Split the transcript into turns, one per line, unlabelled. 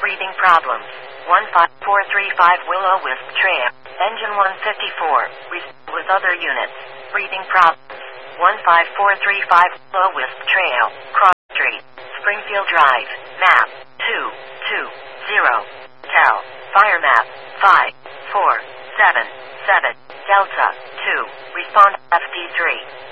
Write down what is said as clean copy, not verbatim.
breathing problems. 15435 Will-O-Wisp Trail. Engine 154. With other units. Breathing problems. 15435 Will-O-Wisp Trail. Cross Street. Springfield Drive. Map 220. Tel. Fire map 5477. Delta 2. Respond FD3.